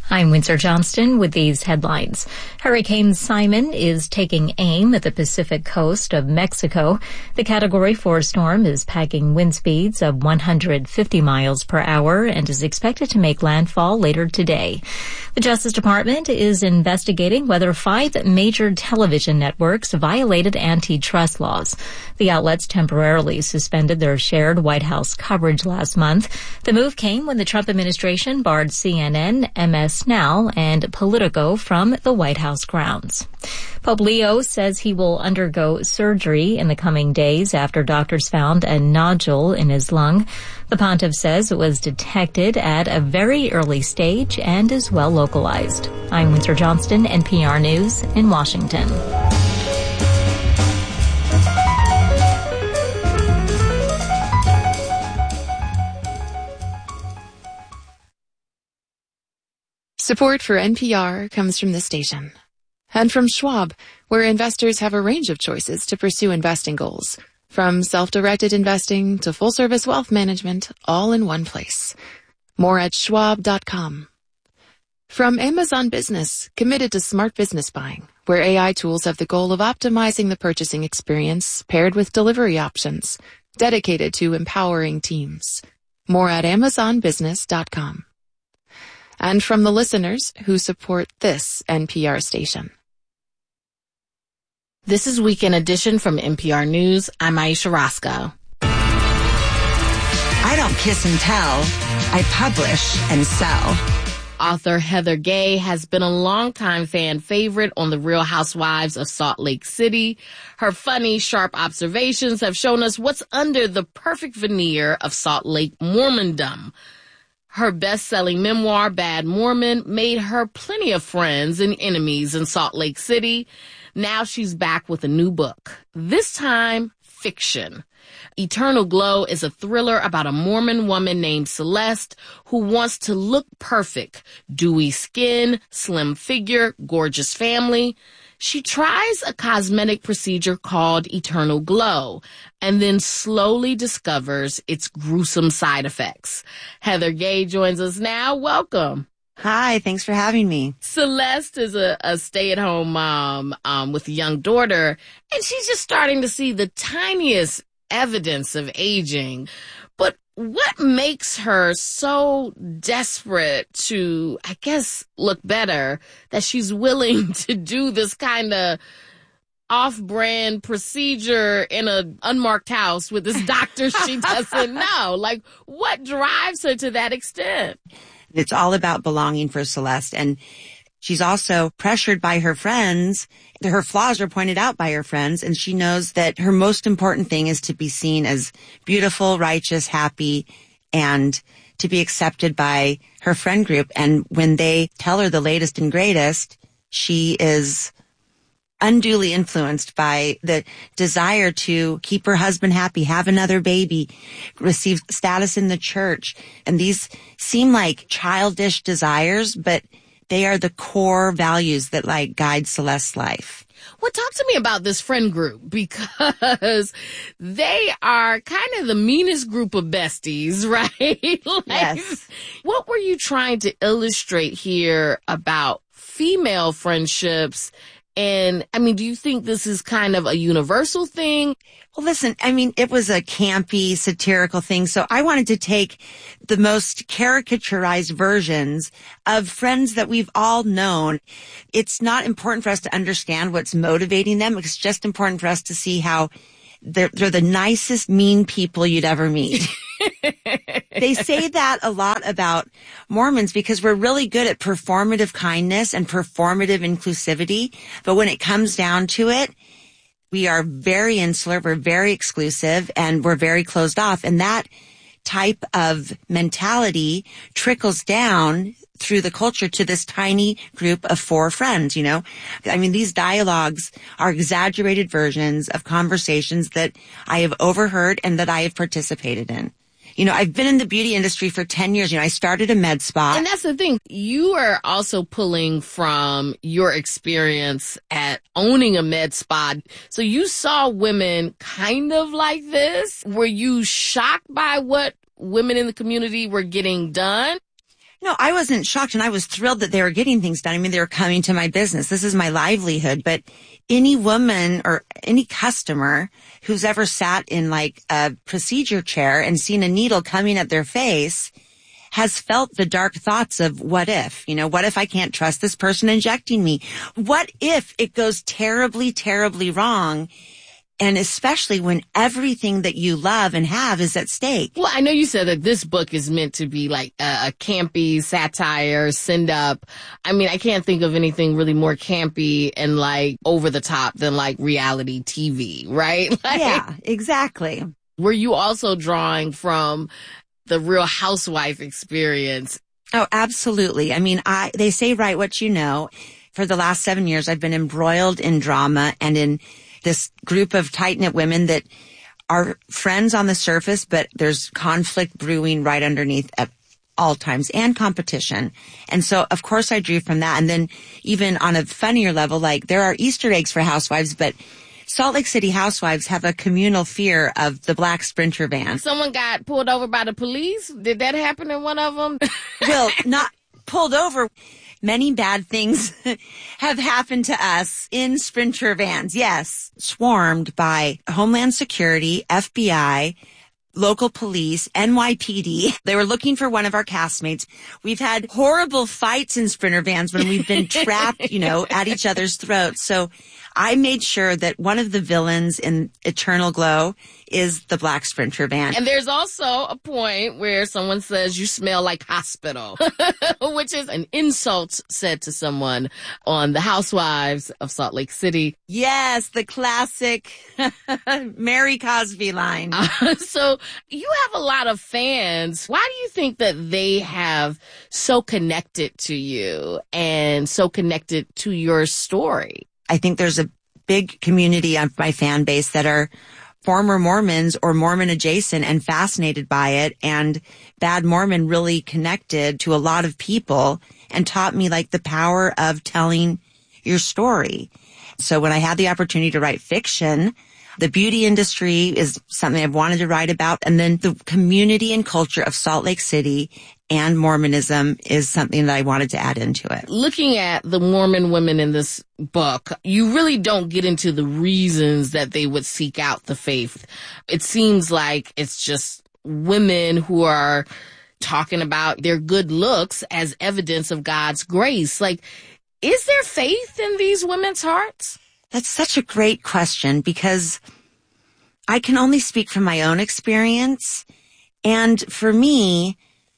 I'm Windsor Johnston with these headlines. Hurricane Simon is taking aim at the Pacific coast of Mexico. The Category 4 storm is packing wind speeds of 150 miles per hour and is expected to make landfall later today. The Justice Department is investigating whether 5 major television networks violated antitrust laws. The outlets temporarily suspended their shared White House coverage last month. The move came when the Trump administration barred CNN, MS Now, and Politico from the White House grounds. Pope Leo says he will undergo surgery in the coming days after doctors found a nodule in his lung. The pontiff says it was detected at a very early stage and is well localized. I'm Windsor Johnston, NPR News in Washington. Support for NPR comes from this station. And from Schwab, where investors have a range of choices to pursue investing goals. From self-directed investing to full-service wealth management, all in one place. More at schwab.com. From Amazon Business, committed to smart business buying, where AI tools have the goal of optimizing the purchasing experience paired with delivery options, dedicated to empowering teams. More at amazonbusiness.com. And from the listeners who support this NPR station. This is Weekend Edition from NPR News. I'm Aisha Roscoe. I don't kiss and tell. I publish and sell. Author Heather Gay has been a longtime fan favorite on The Real Housewives of Salt Lake City. Her funny, sharp observations have shown us what's under the perfect veneer of Salt Lake Mormondom. Her best-selling memoir, Bad Mormon, made her plenty of friends and enemies in Salt Lake City. Now she's back with a new book, this time fiction. Eternal Glow is a thriller about a Mormon woman named Celeste who wants to look perfect. Dewy skin, slim figure, gorgeous family. She tries a cosmetic procedure called Eternal Glow and then slowly discovers its gruesome side effects. Heather Gay joins us now. Welcome. Hi, thanks for having me. Celeste is a stay-at-home mom with a young daughter, and she's just starting to see the tiniest evidence of aging. But what makes her so desperate to, I guess, look better that she's willing to do this kind of off-brand procedure in an unmarked house with this doctor she doesn't know? Like, what drives her to that extent? It's all about belonging for Celeste. And she's also pressured by her friends. Her flaws are pointed out by her friends. And she knows that her most important thing is to be seen as beautiful, righteous, happy, and to be accepted by her friend group. And when they tell her the latest and greatest, she is unduly influenced by the desire to keep her husband happy, have another baby, receive status in the church. And these seem like childish desires, but they are the core values that guide Celeste's life. Well, talk to me about this friend group, because they are kind of the meanest group of besties, right? Yes. What were you trying to illustrate here about female friendships? And, do you think this is kind of a universal thing? Well, listen, it was a campy, satirical thing. So I wanted to take the most caricaturized versions of friends that we've all known. It's not important for us to understand what's motivating them. It's just important for us to see how they're the nicest, mean people you'd ever meet. They say that a lot about Mormons because we're really good at performative kindness and performative inclusivity. But when it comes down to it, we are very insular, we're very exclusive, and we're very closed off. And that type of mentality trickles down through the culture to this tiny group of 4 friends, These dialogues are exaggerated versions of conversations that I have overheard and that I have participated in. I've been in the beauty industry for 10 years. I started a med spa. And that's the thing. You are also pulling from your experience at owning a med spa. So you saw women kind of like this. Were you shocked by what women in the community were getting done? No, I wasn't shocked, and I was thrilled that they were getting things done. I mean, they were coming to my business. This is my livelihood. But any woman or any customer who's ever sat in like a procedure chair and seen a needle coming at their face has felt the dark thoughts of what if, what if I can't trust this person injecting me? What if it goes terribly, terribly wrong? And especially when everything that you love and have is at stake. Well, I know you said that this book is meant to be like a campy satire, send up. I mean, I can't think of anything really more campy and like over the top than like reality TV, right? Yeah, exactly. Were you also drawing from the Real Housewife experience? Oh, absolutely. I mean, they say write what you know. For the last 7 years, I've been embroiled in drama and in this group of tight-knit women that are friends on the surface, but there's conflict brewing right underneath at all times and competition. And so, of course, I drew from that. And then even on a funnier level, like there are Easter eggs for housewives, but Salt Lake City housewives have a communal fear of the black Sprinter van. Someone got pulled over by the police? Did that happen in one of them? Well, not pulled over. Many bad things have happened to us in Sprinter vans. Yes. Swarmed by Homeland Security, FBI, local police, NYPD. They were looking for one of our castmates. We've had horrible fights in Sprinter vans when we've been trapped, at each other's throats. So I made sure that one of the villains in Eternal Glow is the black Sprinter van. And there's also a point where someone says you smell like hospital, which is an insult said to someone on The Housewives of Salt Lake City. Yes, the classic Mary Cosby line. So you have a lot of fans. Why do you think that they have so connected to you and so connected to your story? I think there's a big community of my fan base that are former Mormons or Mormon adjacent and fascinated by it. And Bad Mormon really connected to a lot of people and taught me like the power of telling your story. So when I had the opportunity to write fiction, the beauty industry is something I've wanted to write about. And then the community and culture of Salt Lake City and Mormonism is something that I wanted to add into it. Looking at the Mormon women in this book, you really don't get into the reasons that they would seek out the faith. It seems like it's just women who are talking about their good looks as evidence of God's grace. Like, is there faith in these women's hearts? That's such a great question because I can only speak from my own experience. And for me,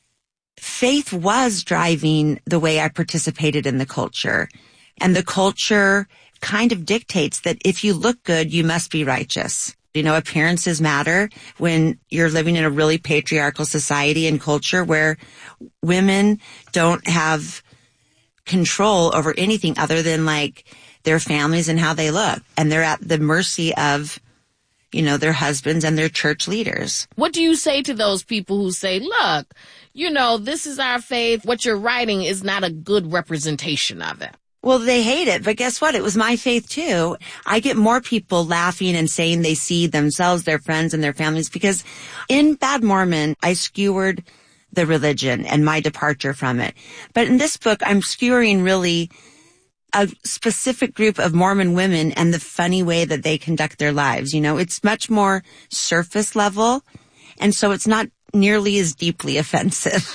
faith was driving the way I participated in the culture. And the culture kind of dictates that if you look good, you must be righteous. Appearances matter when you're living in a really patriarchal society and culture where women don't have control over anything other than like their families and how they look. And they're at the mercy of, their husbands and their church leaders. What do you say to those people who say, look, this is our faith. What you're writing is not a good representation of it. Well, they hate it, but guess what? It was my faith too. I get more people laughing and saying they see themselves, their friends, and their families because in Bad Mormon, I skewered the religion and my departure from it. But in this book, I'm skewering really a specific group of Mormon women and the funny way that they conduct their lives. It's much more surface level. And so it's not nearly as deeply offensive.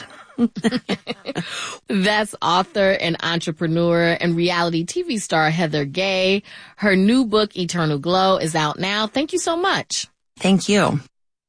That's author and entrepreneur and reality TV star Heather Gay. Her new book, Eternal Glow, is out now. Thank you so much. Thank you.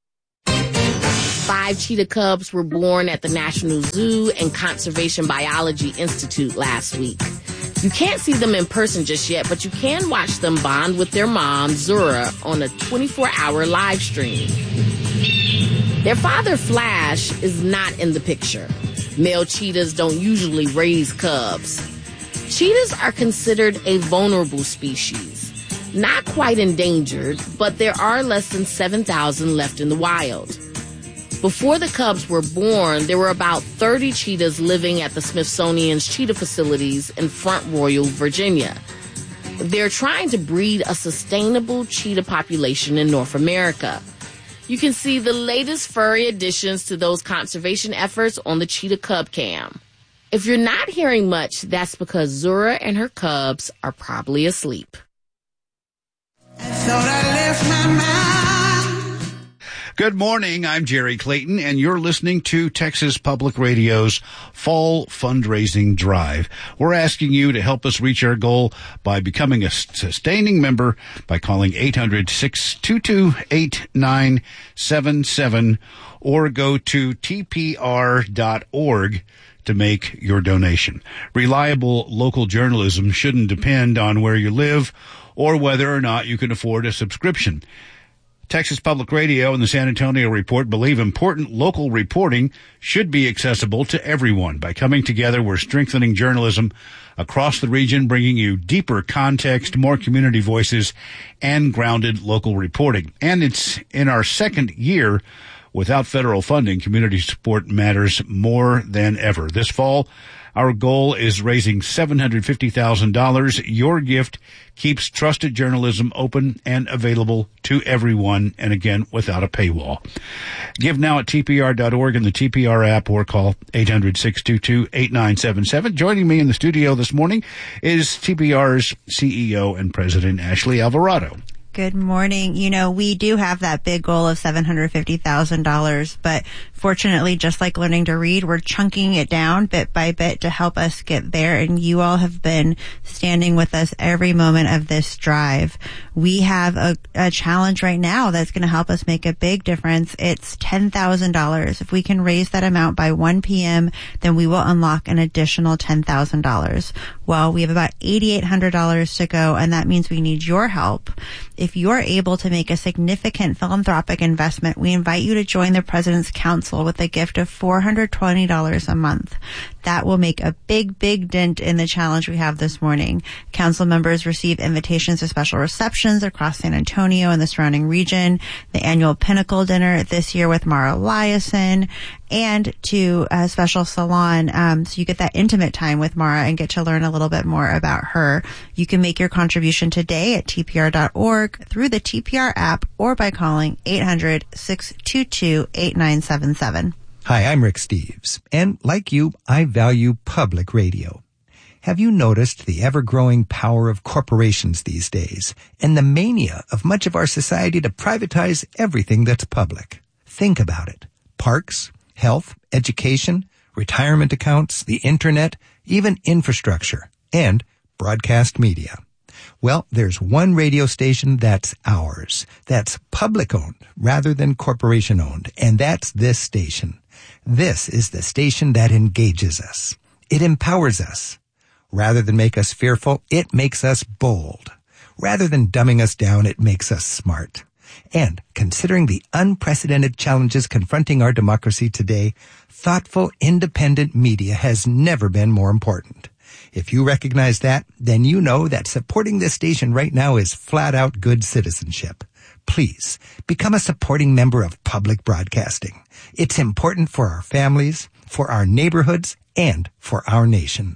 5 cheetah cubs were born at the National Zoo and Conservation Biology Institute last week. You can't see them in person just yet, but you can watch them bond with their mom, Zura, on a 24-hour live stream. Their father, Flash, is not in the picture. Male cheetahs don't usually raise cubs. Cheetahs are considered a vulnerable species. Not quite endangered, but there are less than 7,000 left in the wild. Before the cubs were born, there were about 30 cheetahs living at the Smithsonian's cheetah facilities in Front Royal, Virginia. They're trying to breed a sustainable cheetah population in North America. You can see the latest furry additions to those conservation efforts on the Cheetah Cub Cam. If you're not hearing much, that's because Zura and her cubs are probably asleep. Good morning. I'm Jerry Clayton, and you're listening to Texas Public Radio's Fall Fundraising Drive. We're asking you to help us reach our goal by becoming a sustaining member by calling 800-622-8977 or go to tpr.org to make your donation. Reliable local journalism shouldn't depend on where you live or whether or not you can afford a subscription. Texas Public Radio and the San Antonio Report believe important local reporting should be accessible to everyone. By coming together, we're strengthening journalism across the region, bringing you deeper context, more community voices, and grounded local reporting. And it's in our second year without federal funding. Community support matters more than ever. This fall, our goal is raising $750,000. Your gift keeps trusted journalism open and available to everyone, and again, without a paywall. Give now at tpr.org and the TPR app or call 800-622-8977. Joining me in the studio this morning is TPR's CEO and President, Ashley Alvarado. Good morning. You know, we do have that big goal of $750,000, but fortunately, just like learning to read, we're chunking it down bit by bit to help us get there. And you all have been standing with us every moment of this drive. We have a challenge right now that's going to help us make a big difference. It's $10,000. If we can raise that amount by 1 p.m., then we will unlock an additional $10,000. Well, we have about $8,800 to go, and that means we need your help. If you're able to make a significant philanthropic investment, we invite you to join the President's Council with a gift of $420 a month. That will make a big, big dent in the challenge we have this morning. Council members receive invitations to special receptions across San Antonio and the surrounding region, the annual Pinnacle Dinner this year with Mara Liasson, and to a special salon. So you get that intimate time with Mara and get to learn a little bit more about her. You can make your contribution today at tpr.org, through the TPR app, or by calling 800-622-8977. Hi, I'm Rick Steves, and like you, I value public radio. Have you noticed the ever-growing power of corporations these days and the mania of much of our society to privatize everything that's public? Think about it. Parks, health, education, retirement accounts, the internet, even infrastructure, and broadcast media. Well, there's one radio station that's ours, that's public-owned rather than corporation-owned, and that's this station. This is the station that engages us. It empowers us. Rather than make us fearful, it makes us bold. Rather than dumbing us down, it makes us smart. And considering the unprecedented challenges confronting our democracy today, thoughtful, independent media has never been more important. If you recognize that, then you know that supporting this station right now is flat-out good citizenship. Please, become a supporting member of public broadcasting. It's important for our families, for our neighborhoods, and for our nation.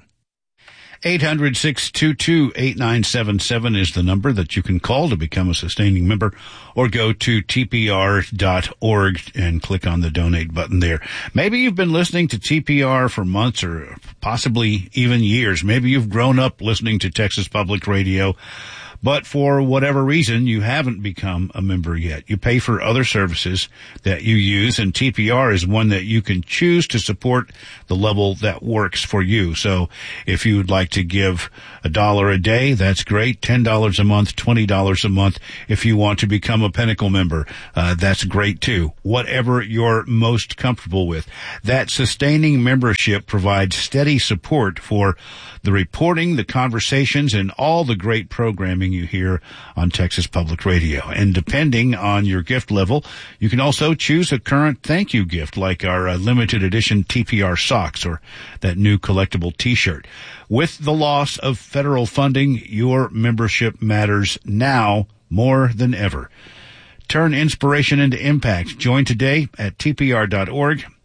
800-622-8977 is the number that you can call to become a sustaining member, or go to tpr.org and click on the donate button there. Maybe you've been listening to TPR for months or possibly even years. Maybe you've grown up listening to Texas Public Radio, but for whatever reason, you haven't become a member yet. You pay for other services that you use, and TPR is one that you can choose to support the level that works for you. So if you would like to give $1 a day, that's great. $10 a month, $20 a month. If you want to become a Pinnacle member, that's great too. Whatever you're most comfortable with. That sustaining membership provides steady support for the reporting, the conversations, and all the great programming you hear on Texas Public Radio. And depending on your gift level, you can also choose a current thank you gift, like our limited edition TPR socks or that new collectible t-shirt. With the loss of federal funding, your membership matters now more than ever. Turn inspiration into impact. Join today at tpr.org.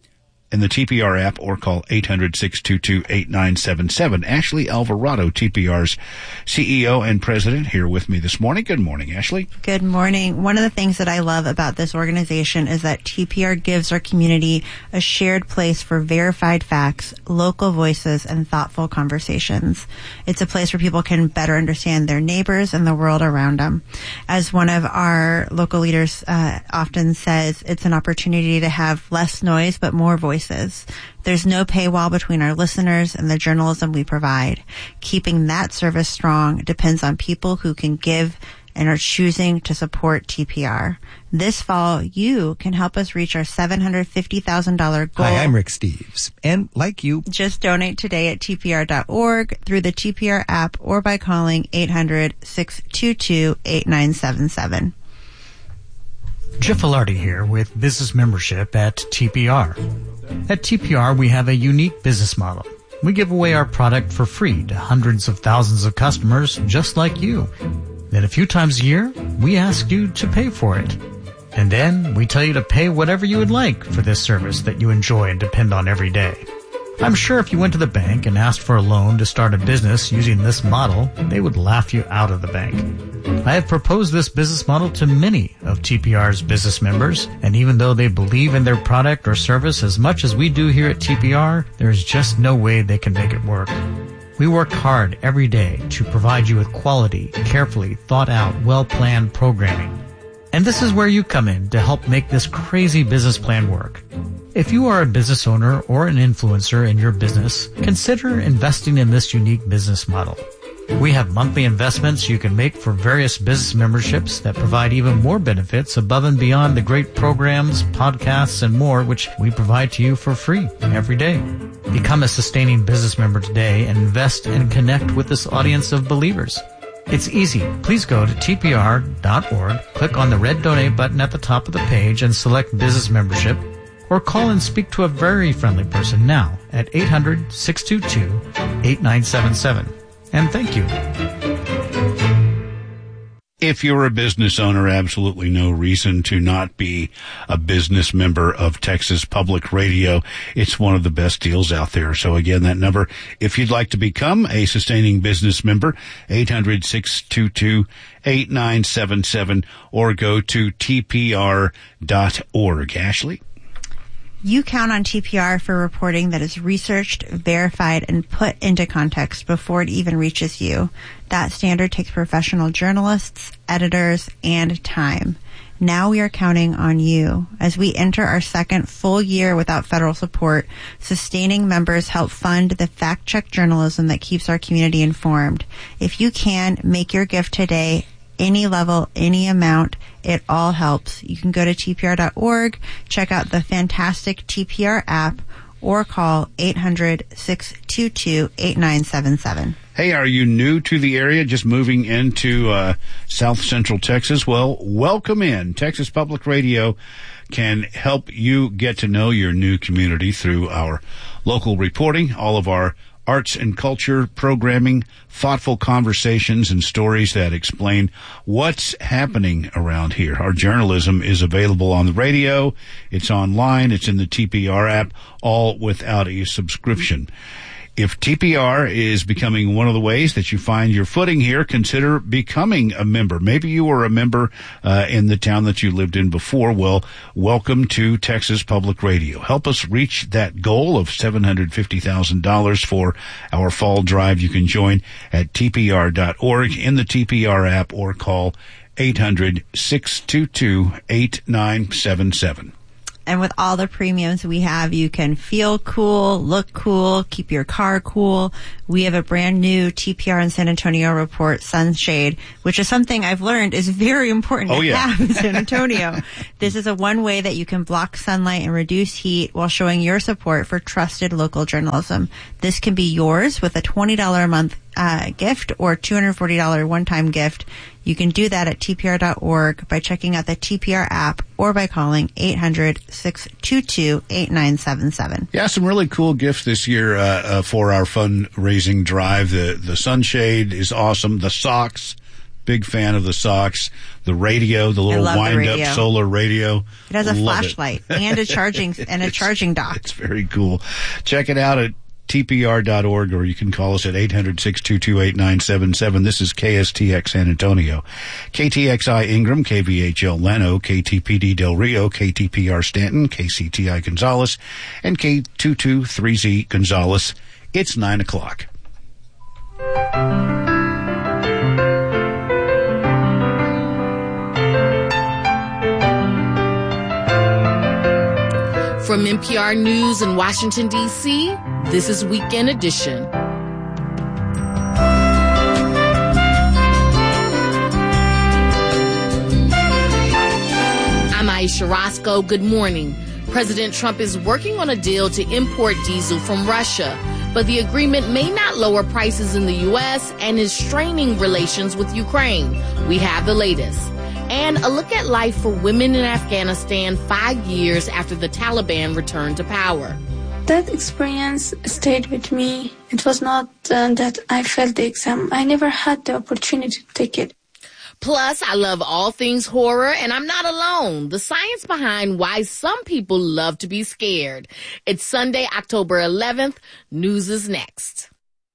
in the TPR app or call 800-622-8977. Ashley Alvarado, TPR's CEO and president, here with me this morning. Good morning, Ashley. Good morning. One of the things that I love about this organization is that TPR gives our community a shared place for verified facts, local voices, and thoughtful conversations. It's a place where people can better understand their neighbors and the world around them. As one of our local leaders often says, it's an opportunity to have less noise but more voices. There's no paywall between our listeners and the journalism we provide. Keeping that service strong depends on people who can give and are choosing to support TPR. This fall, you can help us reach our $750,000 goal. Hi, I'm Rick Steves. And like you, just donate today at TPR.org through the TPR app or by calling 800-622-8977. Jeff Filardi here with business membership at TPR. At TPR, we have a unique business model. We give away our product for free to hundreds of thousands of customers just like you. Then a few times a year, we ask you to pay for it. And then we tell you to pay whatever you would like for this service that you enjoy and depend on every day. I'm sure if you went to the bank and asked for a loan to start a business using this model, they would laugh you out of the bank. I have proposed this business model to many of TPR's business members, and even though they believe in their product or service as much as we do here at TPR, there is just no way they can make it work. We work hard every day to provide you with quality, carefully thought out, well-planned programming. And this is where you come in to help make this crazy business plan work. If you are a business owner or an influencer in your business, consider investing in this unique business model. We have monthly investments you can make for various business memberships that provide even more benefits above and beyond the great programs, podcasts, and more which we provide to you for free every day. Become a sustaining business member today and invest and connect with this audience of believers. It's easy. Please go to tpr.org, click on the red donate button at the top of the page and select business membership, or call and speak to a very friendly person now at 800-622-8977. And thank you. If you're a business owner, absolutely no reason to not be a business member of Texas Public Radio. It's one of the best deals out there. So again, that number, if you'd like to become a sustaining business member, 800-622-8977, or go to tpr.org. Ashley? You count on TPR for reporting that is researched, verified, and put into context before it even reaches you. That standard takes professional journalists, editors, and time. Now we are counting on you. As we enter our second full year without federal support, sustaining members help fund the fact-check journalism that keeps our community informed. If you can, make your gift today. Any level, any amount, it all helps. You can go to tpr.org, check out the fantastic TPR app, or call 800-622-8977. Hey, are you new to the area, just moving into South Central Texas? Well, welcome in. Texas Public Radio can help you get to know your new community through our local reporting, all of our arts and culture programming, thoughtful conversations, and stories that explain what's happening around here. Our journalism is available on the radio, it's online, it's in the TPR app, all without a subscription. If TPR is becoming one of the ways that you find your footing here, consider becoming a member. Maybe you were a member in the town that you lived in before. Well, welcome to Texas Public Radio. Help us reach that goal of $750,000 for our fall drive. You can join at tpr.org in the TPR app or call 800-622-8977. And with all the premiums we have, you can feel cool, look cool, keep your car cool. We have a brand new TPR in San Antonio report, Sunshade, which is something I've learned is very important to have in San Antonio. This is a one way that you can block sunlight and reduce heat while showing your support for trusted local journalism. This can be yours with a $20 a month gift or $240 one-time gift. You can do that at tpr.org by checking out the TPR app or by calling 800-622-8977. Yeah, some really cool gifts this year for our fundraising drive. The sunshade is awesome. The socks, Big fan of the socks. The radio, the little wind-up solar radio. It has a flashlight and a charging dock. It's very cool. Check it out at tpr.org, or you can call us at 800-622-8977. This is KSTX San Antonio, KTXI Ingram, KVHL Leno, KTPD Del Rio, KTPR Stanton, KCTI Gonzales, and K223Z Gonzales. It's 9 o'clock. From NPR News in Washington, D.C., this is Weekend Edition. I'm Aisha Roscoe. Good morning. President Trump is working on a deal to import diesel from Russia, but the agreement may not lower prices in the U.S. and is straining relations with Ukraine. We have the latest. And a look at life for women in Afghanistan 5 years after the Taliban returned to power. That experience stayed with me. It was not that I failed the exam. I never had the opportunity to take it. Plus, I love all things horror, and I'm not alone. The science behind why some people love to be scared. It's Sunday, October 11th. News is next.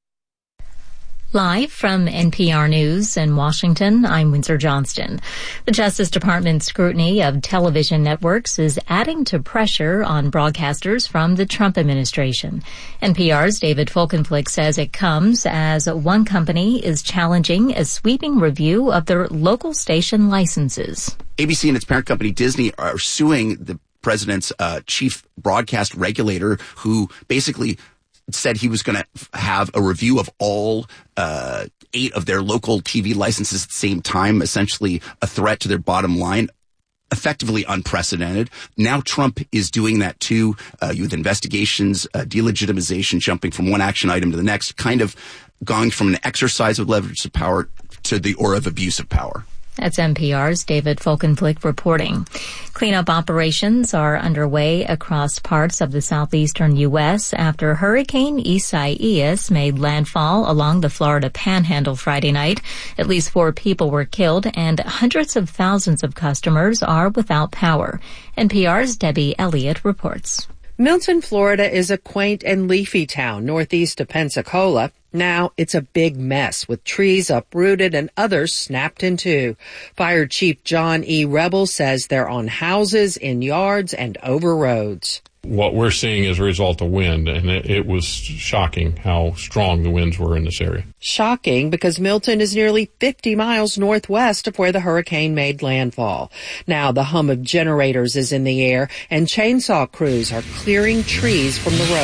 Live from NPR News in Washington, I'm Windsor Johnston. The Justice Department's scrutiny of television networks is adding to pressure on broadcasters from the Trump administration. NPR's David Folkenflik says it comes as one company is challenging a sweeping review of their local station licenses. ABC and its parent company Disney are suing the president's chief broadcast regulator, who basically said he was going to have a review of all 8 of their local TV licenses at the same time, essentially a threat to their bottom line, effectively unprecedented. Now Trump is doing that too, with investigations, delegitimization, jumping from one action item to the next, kind of going from an exercise of leverage of power to the aura of abuse of power. That's NPR's David Folkenflik reporting. Cleanup operations are underway across parts of the southeastern U.S. after Hurricane Isaias made landfall along the Florida Panhandle Friday night. At least 4 people were killed and hundreds of thousands of customers are without power. NPR's Debbie Elliott reports. Milton, Florida is a quaint and leafy town northeast of Pensacola. Now it's a big mess with trees uprooted and others snapped in two. Fire Chief John E. Rebel says they're on houses, in yards, and over roads. What we're seeing is a result of wind, and it was shocking how strong the winds were in this area. Shocking because Milton is nearly 50 miles northwest of where the hurricane made landfall. Now the hum of generators is in the air, and chainsaw crews are clearing trees from the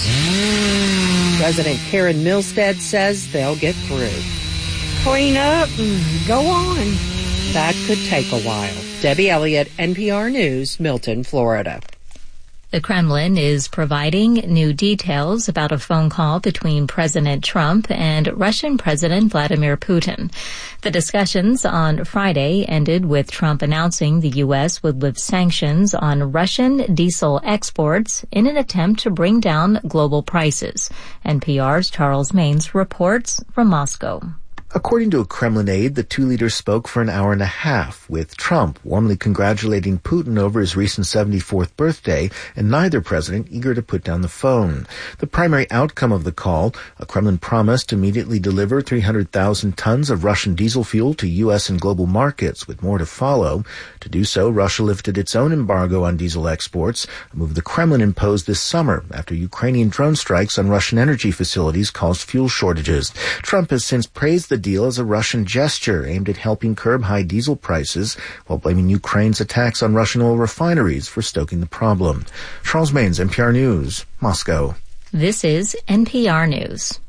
roads. President Karen Milstead says they'll get through. Clean up and go on. That could take a while. Debbie Elliott, NPR News, Milton, Florida. The Kremlin is providing new details about a phone call between President Trump and Russian President Vladimir Putin. The discussions on Friday ended with Trump announcing the U.S. would lift sanctions on Russian diesel exports in an attempt to bring down global prices. NPR's Charles Maines reports from Moscow. According to a Kremlin aide, the 2 leaders spoke for an hour and a half, with Trump warmly congratulating Putin over his recent 74th birthday, and neither president eager to put down the phone. The primary outcome of the call, a Kremlin promise to immediately deliver 300,000 tons of Russian diesel fuel to U.S. and global markets, with more to follow. To do so, Russia lifted its own embargo on diesel exports, a move the Kremlin imposed this summer after Ukrainian drone strikes on Russian energy facilities caused fuel shortages. Trump has since praised the deal as a Russian gesture aimed at helping curb high diesel prices, while blaming Ukraine's attacks on Russian oil refineries for stoking the problem. Charles Maines, NPR News, Moscow. This is NPR News.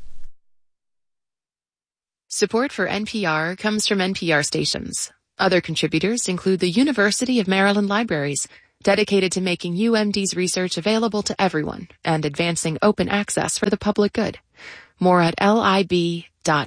Support for NPR comes from NPR stations. Other contributors include the University of Maryland Libraries, dedicated to making UMD's research available to everyone and advancing open access for the public good. More at lib.umd.edu.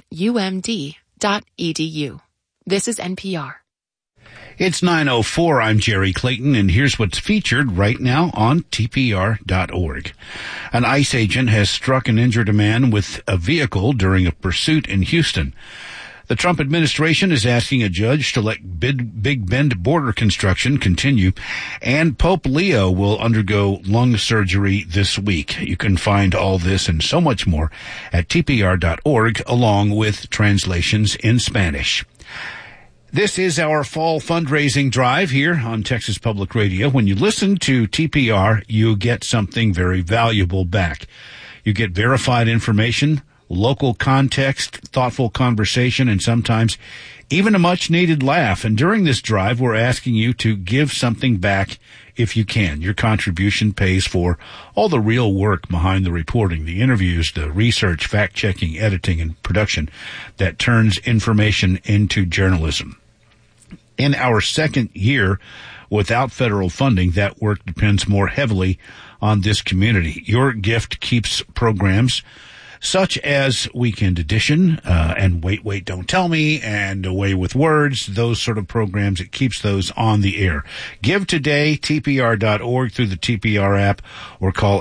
This is NPR. It's 9:04. I'm Jerry Clayton, and here's what's featured right now on TPR.org. An ICE agent has struck and injured a man with a vehicle during a pursuit in Houston. The Trump administration is asking a judge to let Big Bend border construction continue, and Pope Leo will undergo lung surgery this week. You can find all this and so much more at tpr.org, along with translations in Spanish. This is our fall fundraising drive here on Texas Public Radio. When you listen to TPR, you get something very valuable back. You get verified information, local context, thoughtful conversation, and sometimes even a much-needed laugh. And during this drive, we're asking you to give something back if you can. Your contribution pays for all the real work behind the reporting, the interviews, the research, fact-checking, editing, and production that turns information into journalism. In our second year without federal funding, that work depends more heavily on this community. Your gift keeps programs such as Weekend Edition, and Wait, Don't Tell Me, and Away with Words, those sort of programs, it keeps those on the air. Give today, tpr.org, through the TPR app, or call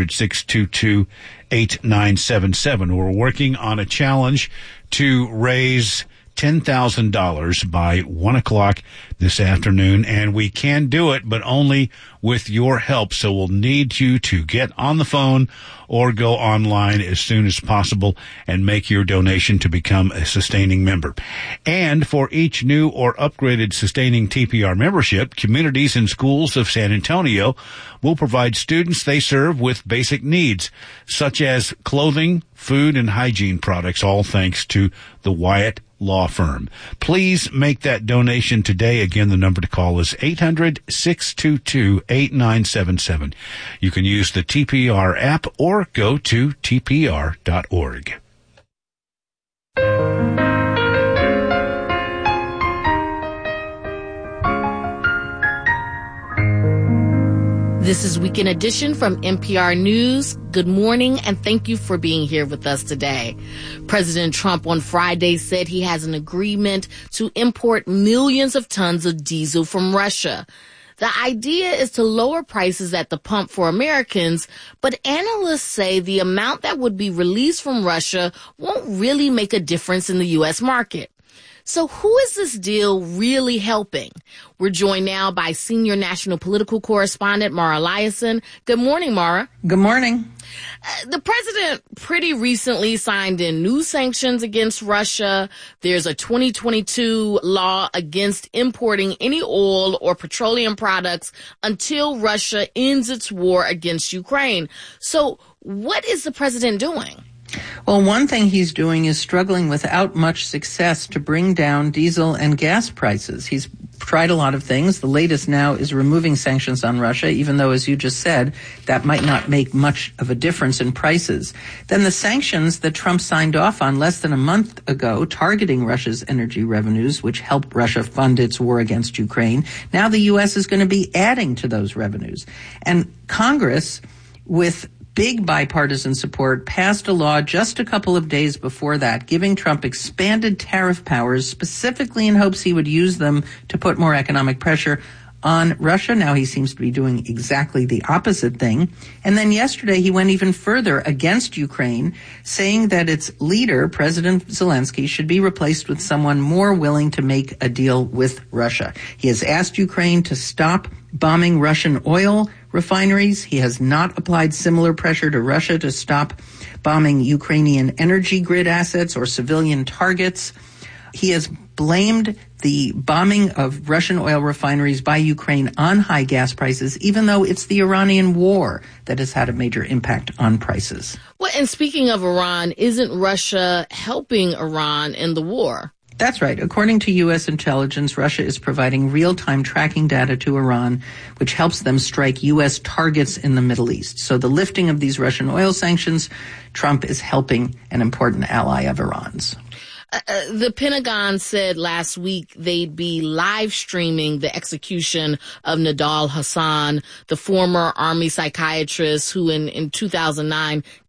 800-622-8977. We're working on a challenge to raise $10,000 by 1 o'clock this afternoon, and we can do it, but only with your help. So we'll need you to get on the phone or go online as soon as possible and make your donation to become a sustaining member. And for each new or upgraded sustaining TPR membership, communities and schools of San Antonio will provide students they serve with basic needs, such as clothing, food, and hygiene products, all thanks to the Wyatt Law Firm. Please make that donation today. Again, the number to call is 800-622-8977. You can use the TPR app or go to tpr.org. This is Weekend Edition from NPR News. Good morning, and thank you for being here with us today. President Trump on Friday said he has an agreement to import millions of tons of diesel from Russia. The idea is to lower prices at the pump for Americans, but analysts say the amount that would be released from Russia won't really make a difference in the U.S. market. So who is this deal really helping? We're joined now by senior national political correspondent Mara Liasson. Good morning, Mara. Good morning. The president pretty recently signed in new sanctions against Russia. There's a 2022 law against importing any oil or petroleum products until Russia ends its war against Ukraine. So what is the president doing? Well, one thing he's doing is struggling without much success to bring down diesel and gas prices. He's tried a lot of things. The latest now is removing sanctions on Russia, even though, as you just said, that might not make much of a difference in prices. Then the sanctions that Trump signed off on less than a month ago, targeting Russia's energy revenues, which helped Russia fund its war against Ukraine. Now the U.S. is going to be adding to those revenues. And Congress, with big bipartisan support, passed a law just a couple of days before that, giving Trump expanded tariff powers, specifically in hopes he would use them to put more economic pressure on Russia. Now he seems to be doing exactly the opposite thing. And then yesterday he went even further against Ukraine, saying that its leader, President Zelensky, should be replaced with someone more willing to make a deal with Russia. He has asked Ukraine to stop bombing Russian oil refineries. He has not applied similar pressure to Russia to stop bombing Ukrainian energy grid assets or civilian targets. He has blamed the bombing of Russian oil refineries by Ukraine on high gas prices, even though it's the Iranian war that has had a major impact on prices. Well, and speaking of Iran, isn't Russia helping Iran in the war? That's right. According to U.S. intelligence, Russia is providing real-time tracking data to Iran, which helps them strike U.S. targets in the Middle East. So the lifting of these Russian oil sanctions, Trump is helping an important ally of Iran's. The Pentagon said last week they'd be live streaming the execution of Nidal Hasan, the former Army psychiatrist who in 2009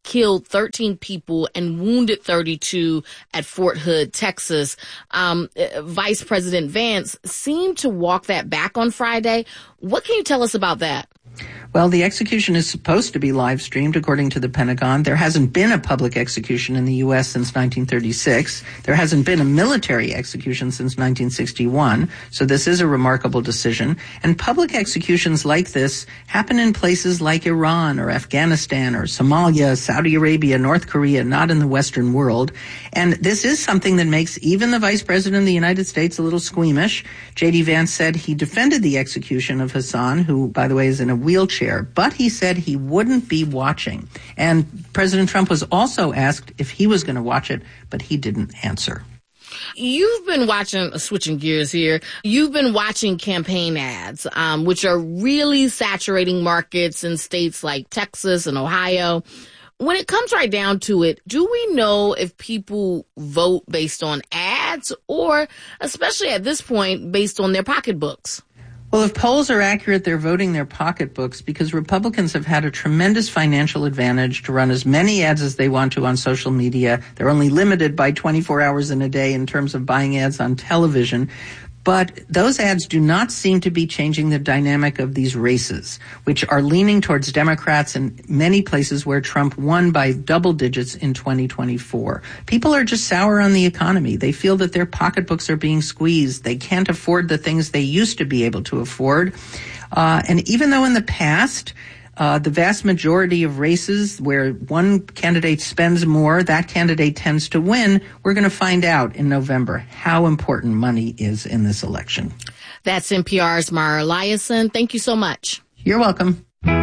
killed 13 people and wounded 32 at Fort Hood, Texas. Vice President Vance seemed to walk that back on Friday. What can you tell us about that? Well, the execution is supposed to be live streamed, according to the Pentagon. There hasn't been a public execution in the U.S. since 1936. There hasn't been a military execution since 1961. So this is a remarkable decision. And public executions like this happen in places like Iran or Afghanistan or Somalia, Saudi Arabia, North Korea, not in the Western world. And this is something that makes even the Vice President of the United States a little squeamish. J.D. Vance said he defended the execution of Hassan, who, by the way, is in a wheelchair, but he said he wouldn't be watching. And President Trump was also asked if he was going to watch it, but he didn't answer. You've been watching, switching gears here, you've been watching campaign ads, which are really saturating markets in states like Texas and Ohio. When it comes right down to it, do we know if people vote based on ads or, especially at this point, based on their pocketbooks? Well, if polls are accurate, they're voting their pocketbooks because Republicans have had a tremendous financial advantage to run as many ads as they want to on social media. They're only limited by 24 hours in a day in terms of buying ads on television. But those ads do not seem to be changing the dynamic of these races, which are leaning towards Democrats in many places where Trump won by double digits in 2024. People are just sour on the economy. They feel that their pocketbooks are being squeezed. They can't afford the things they used to be able to afford. And even though in the past, the vast majority of races where one candidate spends more, that candidate tends to win. We're going to find out in November how important money is in this election. That's NPR's Mara Liasson. Thank you so much. You're welcome.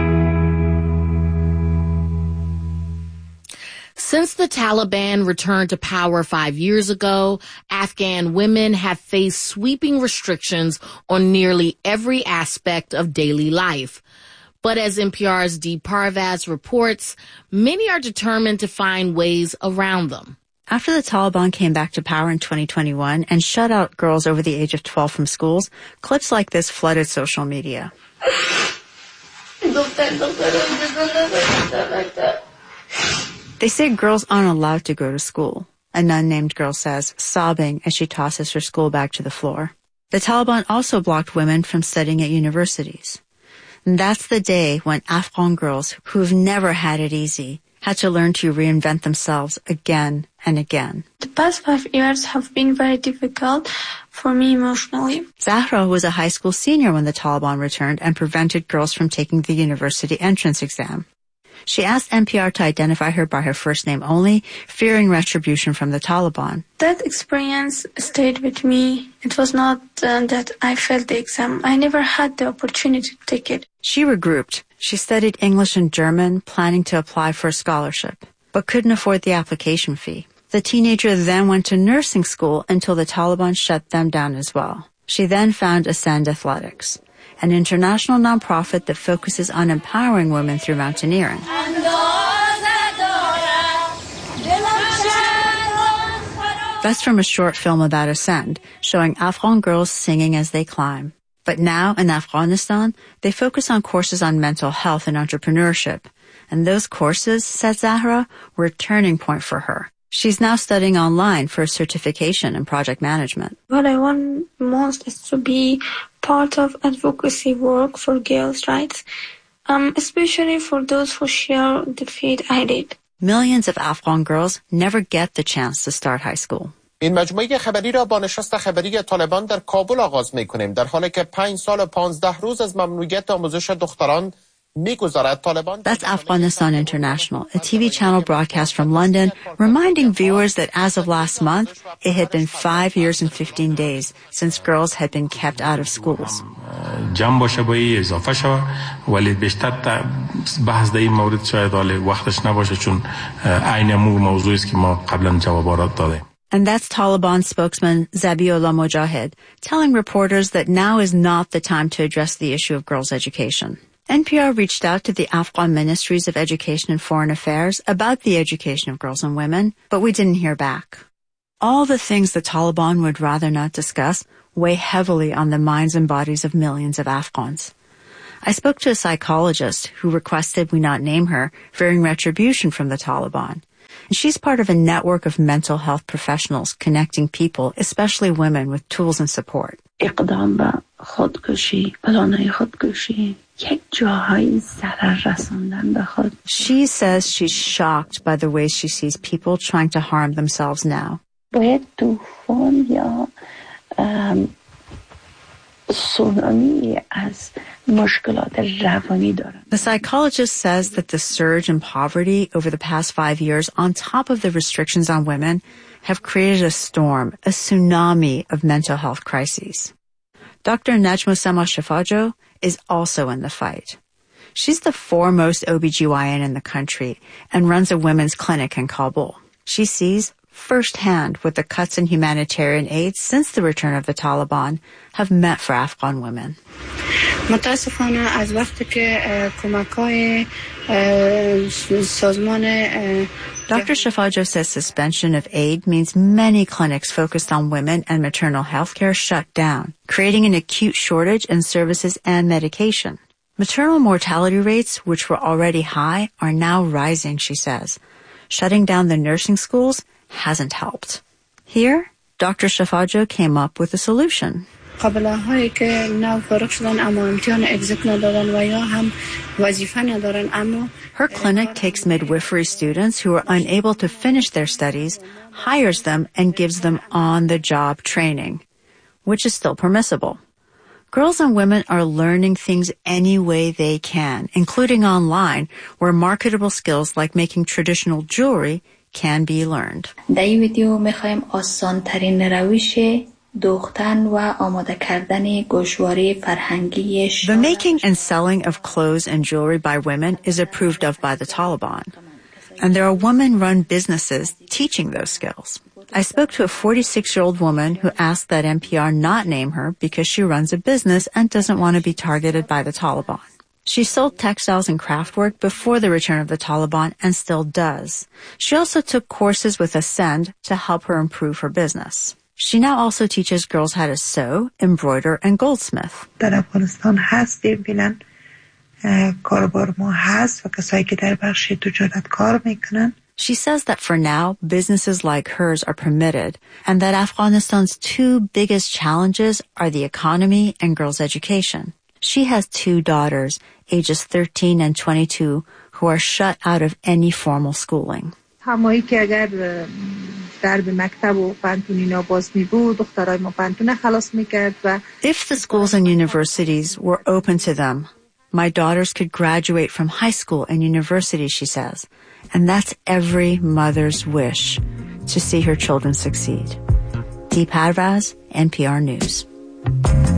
Since the Taliban returned to power 5 years ago, Afghan women have faced sweeping restrictions on nearly every aspect of daily life. But as NPR's Dee Parvaz reports, many are determined to find ways around them. After the Taliban came back to power in 2021 and shut out girls over the age of 12 from schools, clips like this flooded social media. They say girls aren't allowed to go to school, an unnamed girl says, sobbing as she tosses her school bag to the floor. The Taliban also blocked women from studying at universities. And that's the day when Afghan girls who've never had it easy had to learn to reinvent themselves again and again. The past 5 years have been very difficult for me emotionally. Zahra was a high school senior when the Taliban returned and prevented girls from taking the university entrance exam. She asked NPR to identify her by her first name only, fearing retribution from the Taliban. That experience stayed with me. It was not that I failed the exam. I never had the opportunity to take it. She regrouped. She studied English and German, planning to apply for a scholarship, but couldn't afford the application fee. The teenager then went to nursing school until the Taliban shut them down as well. She then found Ascend Athletics, an international nonprofit that focuses on empowering women through mountaineering. That's from a short film about Ascend, showing Afghan girls singing as they climb. But now, in Afghanistan, they focus on courses on mental health and entrepreneurship. And those courses, said Zahra, were a turning point for her. She's now studying online for a certification in project management. What I want most is to be part of advocacy work for girls' rights, especially for those who share the fate I did. Millions of Afghan girls never get the chance to start high school. این مجموعه خبری را با نشست خبری طالبان در کابل آغاز می‌کنیم در حالی که 5 سال و 15 روز از ممنوعیت آموزش دختران می‌گذرد. طالبان That's Afghanistan International, a TV channel broadcast from London, reminding viewers that as of last month, it had been 5 years and 15 days since girls had been kept out of schools. جمع باشه با این اضافه شود ولی بیشتر بحث در این مورد شاید حالا وقتش نباشه چون عین موضوعی است که ما قبلا جوابات دادیم. And that's Taliban spokesman Zabiullah Mujahid telling reporters that now is not the time to address the issue of girls' education. NPR reached out to the Afghan Ministries of Education and Foreign Affairs about the education of girls and women, but we didn't hear back. All the things the Taliban would rather not discuss weigh heavily on the minds and bodies of millions of Afghans. I spoke to a psychologist who requested we not name her, fearing retribution from the Taliban. And she's part of a network of mental health professionals connecting people, especially women, with tools and support. اقدام به خودکشی، پلانهای خودکشی، یک جاهای ضرر رساندن به خود. She says she's shocked by the way she sees people trying to harm themselves now. باید طوفان یا تسونامی از مشکلات روانی دارن. The psychologist says that the surge in poverty over the past 5 years, on top of the restrictions on women, have created a storm, a tsunami of mental health crises. Dr. Najmosema Shifajo is also in the fight. She's the foremost OBGYN in the country and runs a women's clinic in Kabul. She sees firsthand what the cuts in humanitarian aid since the return of the Taliban have meant for Afghan women. متاسفانه از وقتی که کمک‌های سازمان Dr. Shifajo says suspension of aid means many clinics focused on women and maternal health care shut down, creating an acute shortage in services and medication. Maternal mortality rates, which were already high, are now rising, she says. Shutting down the nursing schools hasn't helped. Here, Dr. Shifajo came up with a solution. قابله‌هایی که نو فارغ شدن اما امتحان اگزیت ندادن و یا هم وظیفه ندارن اما Her clinic takes midwifery students who are unable to finish their studies, hires them, and gives them on-the-job training, which is still permissible. Girls and women are learning things any way they can, including online, where marketable skills like making traditional jewelry can be learned. در این ویدیو می‌خوایم آسان‌ترین روش دوختن و آماده کردن گوشواره فرهنگی The making and selling of clothes and jewelry by women is approved of by the Taliban. And there are women-run businesses teaching those skills. I spoke to a 46-year-old woman who asked that NPR not name her because she runs a business and doesn't want to be targeted by the Taliban. She sold textiles and craftwork before the return of the Taliban and still does. She also took courses with Ascend to help her improve her business. She now also teaches girls how to sew, embroider, and goldsmith. در افغانستان هستیم بینن کاربار ما هست و کسایی که در بخش تجارت کار میکنن. She says that for now, businesses like hers are permitted and that Afghanistan's two biggest challenges are the economy and girls' education. She has 2 daughters, ages 13 and 22, who are shut out of any formal schooling. همایی که اگر درب مکتب و پانتون اینا باز می بود دخترای ما پانتون خلاص میکرد و If the schools and universities were open to them, my daughters could graduate from high school and university, she says. And that's every mother's wish, to see her children succeed. Dee Parvaz, NPR News.